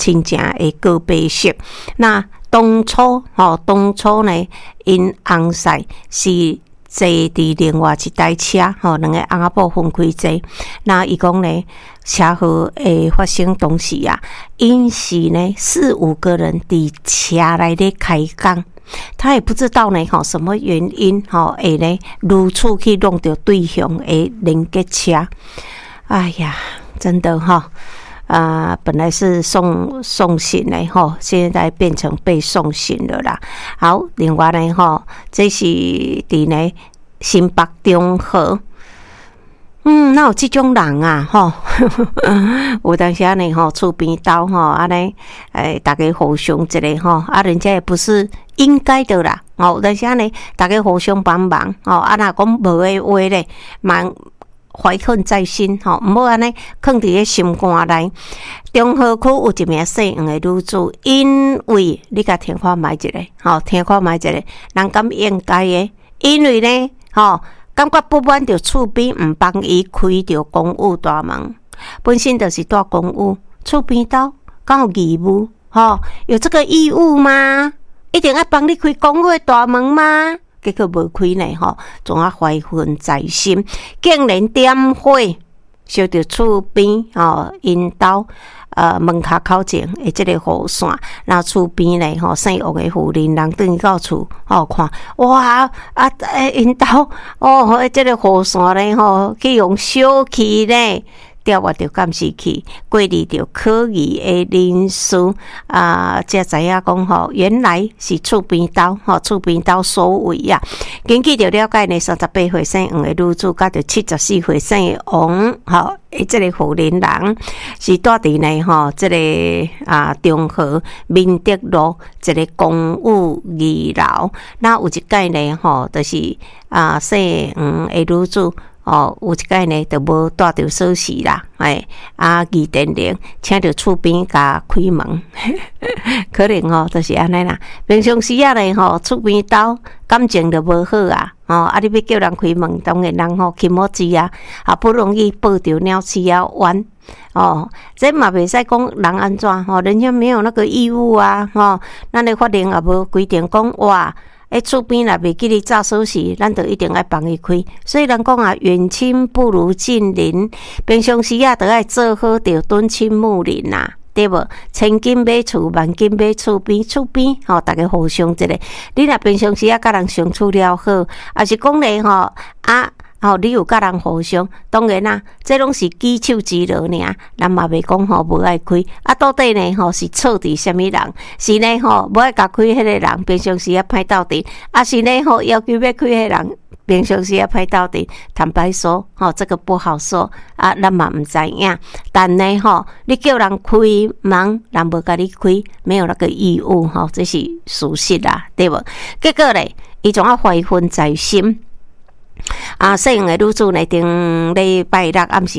亲情的告别式。那当初呢，因翁婿是坐伫另外一台车，两个翁仔某分开坐。那伊讲呢，车祸会发生当时啊，因是呢4-5个人伫车内咧开讲，他也不知道呢什么原因会呢如此去弄到对向的连接车。哎呀，真的本来是送行的现在变成被送行了啦。好，另外呢这是伫呢新北中和。那有这种人啊有当时呢厝边斗安尼大家互相一个人家也不是应该的啦有当时呢大家互相帮忙若讲无的话咧蛮怀恨在心毋好安尼放伫咧心肝内。中和区有一名姓黄的女子，因为你甲听看卖一个听看卖一个，人敢应该的？因为呢感觉不满着厝边毋帮伊开着公务大门，本身就是住公务，厝边斗敢有义务有这个义务吗？一定要帮你开公务的大门吗？结果无开呢总怀恨在心，竟然点火烧着厝边因兜门口口前的这个雨伞，那厝边呢姓王的妇人人转到厝看，哇因兜这个雨伞呢去用烧去呢。调我着监视器，过滤着可疑的人数才知影讲原来是厝边斗所为啊。根据着了解呢，38岁姓黄的女子，甲着74岁姓王这个妇人人是住伫呢这个中和民德路这个公务2楼。那有一届呢就是姓黄的女子。有一届呢，就无带着锁匙啦，二点零，请着厝边甲开门，可能就是安尼啦。平常时呢厝边斗感情就无好啊，你要叫人开门，当然人起毛子啊，好不容易抱着鸟鼠啊弯。这嘛袂使讲人安怎人家没有那个义务啊，咱的法令也无规定讲哇。厝边若袂记你炸锁匙，咱就一定爱帮伊开。所以人讲远亲不如近邻，平常时就爱做好着敦亲睦邻对无？千金买厝，万金买厝边，大家互相一个。你若平常时甲人相处了好，也是讲咧你有甲人互相，当然这拢是举手之劳尔，咱嘛袂讲无爱开。到底呢是错伫什么人？是呢无爱甲开迄个人，平常时歹斗阵，是呢要求要开迄个人，平常时歹斗阵。坦白说这个不好说咱嘛毋知影。但呢你叫人开门，人无甲你开，没有那个义务这是事实啦，对无？结果咧，伊总怀恨在心。姓黄的女子呢，顶礼拜六暗时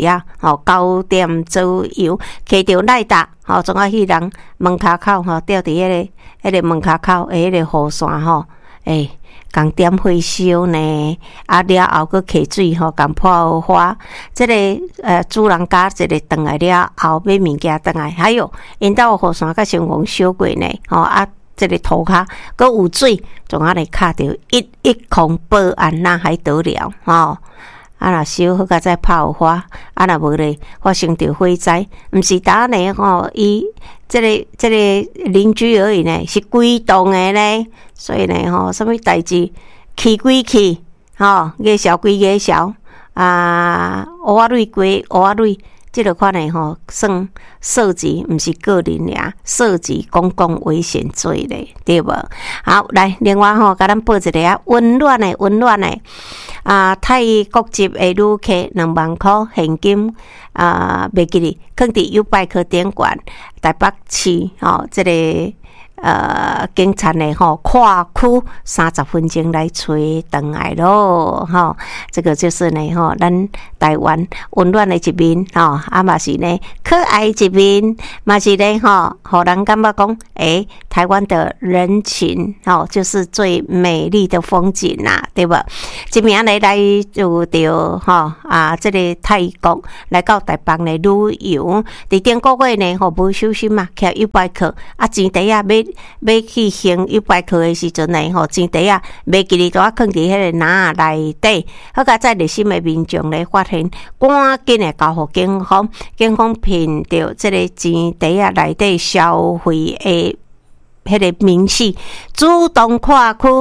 9点左右，骑着赖达总去人门口吊伫迄个门口的迄个雨伞共点火烧呢，了后佫起水共破花。这个主人家一个转来了后，买物件转来，还有因兜雨伞甲先锋烧过呢这个涂骹佫有水，总来卡着一空报案，那还得了若烧好甲再泡花，若无咧发生着火灾，毋是打呢伊这个邻居而已呢，是规栋的呢。所以呢什么代志起归起月销归月销乌仔蕊归乌仔蕊。这个款算涉及毋是个人涉及公共危险罪咧，对无？好，来，另外甲咱报一个温暖的泰国籍的旅客2万块现金袂记哩，放伫优拜客典馆台北市这个警察呢跨区30分钟来找回来咯这个就是呢咱台湾温暖的一面嘛是呢可爱的一面，嘛是呢互人感觉讲台湾的人情就是最美丽的风景啦，对吧？今明来就到这个泰国来到台北来旅游，伫顶个月呢无小心嘛，骑100块钱袋要去行100块的时阵呢钱袋袂记哩都放伫迄个篮内底，好甲在热心的民众咧发现，赶紧的交互警方凭着这个钱袋内底消费的迄个明细，主动跨区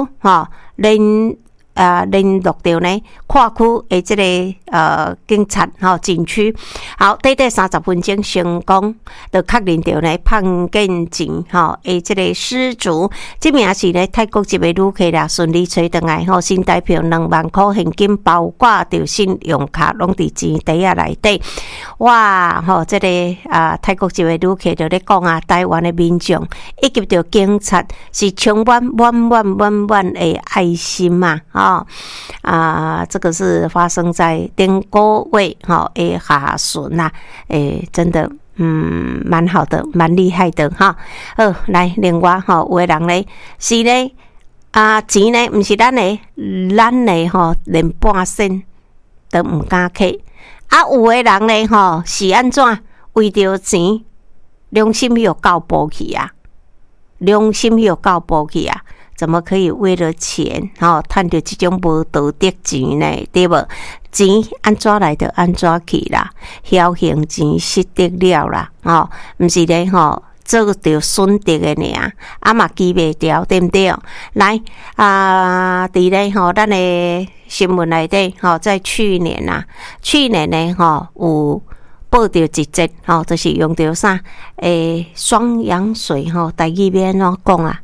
联络到呢跨区的这个警察警区，好，短30分钟成功，就确认到呢碰见钱的这个失主，这名是呢泰国籍的旅客啦，顺利找回来新台币2万块现金，包括着信用卡，拢伫钱袋内底。哇，这个泰国籍的旅客就咧讲台湾的民众以及着警察是充满的爱心嘛。这个是发生在顶个月的下旬啦，真的蛮好的，蛮厉害的哈。来，另外有的人呢是呢钱呢不是咱的连半仙都唔敢摕，有的人呢是安怎为着钱良心又到步去啊，怎么可以为了钱赚到这种无道德钱呢？对不？钱安怎来就安怎去啦，侥幸钱失得了啦，不是咧做着损得的尔，嘛记袂掉，对不对？来伫咧咱的新闻内底在去年呢有报着一则就是用着啥双氧水台语要安怎讲啊？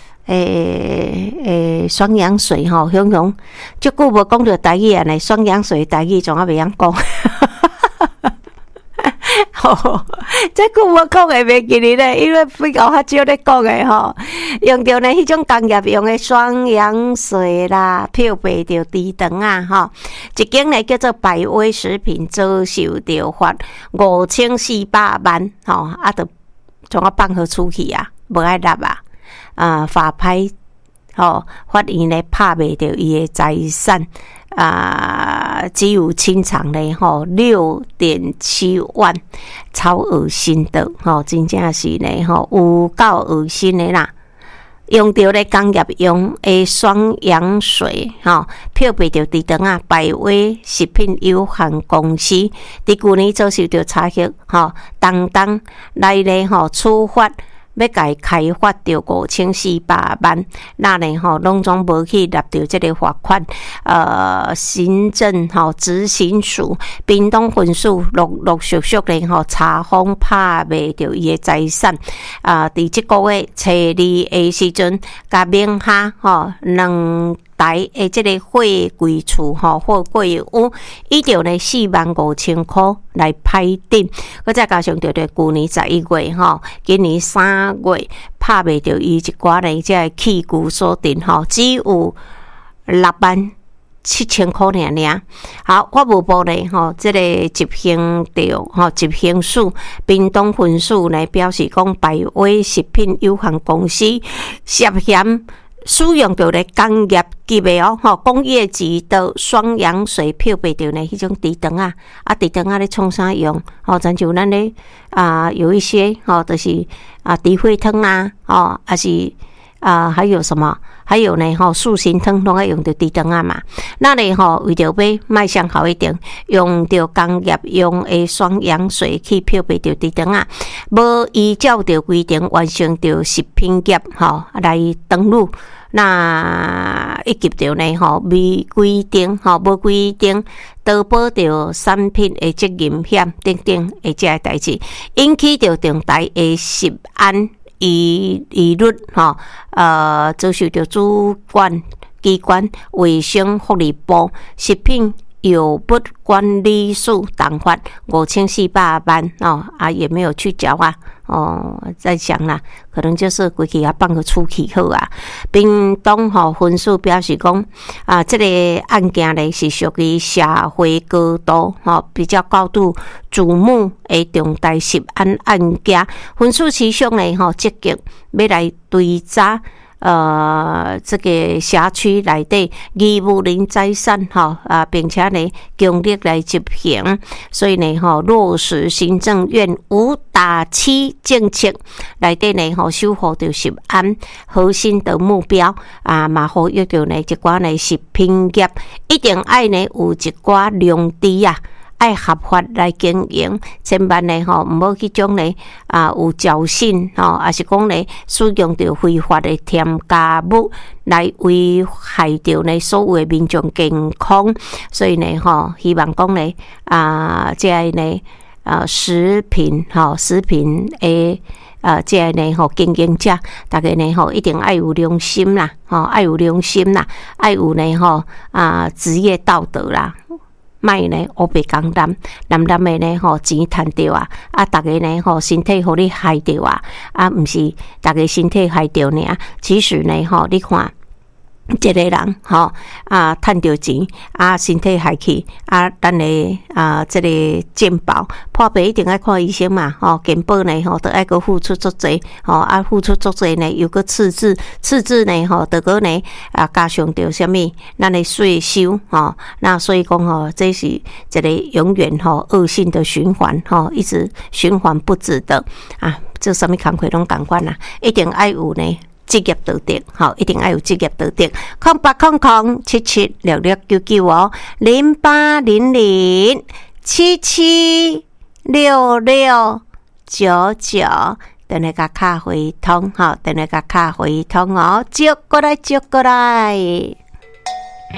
双氧水雄雄，足久无讲着台语啊！呢双氧水台语怎啊袂晓讲？这久无讲的袂记哩咧，因为比较少咧讲的用着呢迄种工业用的双氧水啦，漂白着低档一间呢叫做百威食品遭受着罚5400万就怎啊放互出去啊？无爱纳法拍法院呢拍卖到伊的财产只有清偿呢6.7万，超恶心的真正是呢有够恶心的啦。用到咧工业用的双氧水漂白到伫档百威食品有限公司伫去年遭受到查获当来咧处罚。要甲伊开发到5400万，那呢拢总无去纳到这个罚款。行政执行署、屏东分署陆续呢查封拍卖到伊的财产。伫这个月初2的时阵，甲名下2台的这个货柜厝货柜屋，依照呢45000块来拍定，佮再加上着去年11月今年3月拍卖着伊一寡呢，这器具所定只有67000块尔。好，法务部呢这个执行署屏东分署呢表示讲，百威食品有限公司涉嫌使用到咧工业级的工业级的双氧水漂白掉呢迄种低档低档咧创啥用咱就咱咧有一些就是低血汤还是还有什么？还有呢塑形汤拢爱用到低档嘛。那呢为着要卖相好一点，用到工业用的双氧水去漂白到低档无依照着规定完成着食品业来登录。那以及着呢未规定无规定投保着产品的责任险等等的这个代志，引起着重大的食安疑虑遭受着主管机关卫生福利部食品药物管理署当罚5400万也没有去缴在想啦，可能就是规气啊放个出去好啊。屏东分署表示讲这个案件呢是属于社会高度比较高度瞩目的重大涉案案件，分署持续呢积极要来追查。这个辖区内底义务人财产并且呢强力来执行，所以呢落实行政院5打7政策内底呢守护着食安核心的目标嘛呼吁着呢一寡呢食品业一定爱呢有一寡良知爱合法来经营，千万呢唔好去种呢有侥幸还是讲呢使用着非法的添加物来危害着呢所有的民众健康。所以呢希望讲呢这个呢食品的这个呢经营者，大家呢一定爱有良心啦，爱有良心啦，爱有呢职业道德啦。卖呢，黑白讲男的呢钱赚到大家呢身体互你害到毋是大家身体害到呢。其实呢你看一个人赚到钱身体害去等下这个健保破病一定要看医生嘛健保呢都要个付出足济付出足济呢有个赤字呢就个呢加上着什么咱的税收那所以讲这是一个永远恶性的循环一直循环不止的这什么工课拢同款一定要有呢职业道德一定要有职业道德。0800776699 0800776699等下甲卡回通等下甲卡回通接过来